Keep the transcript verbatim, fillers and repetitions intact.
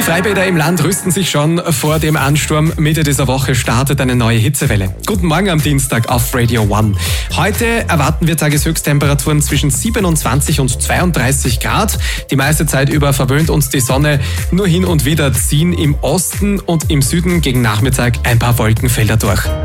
Freibäder im Land rüsten sich schon vor dem Ansturm. Mitte dieser Woche startet eine neue Hitzewelle. Guten Morgen am Dienstag auf Radio One. Heute erwarten wir Tageshöchsttemperaturen zwischen siebenundzwanzig und zweiunddreißig Grad. Die meiste Zeit über verwöhnt uns die Sonne. Nur hin und wieder ziehen im Osten und im Süden gegen Nachmittag ein paar Wolkenfelder durch.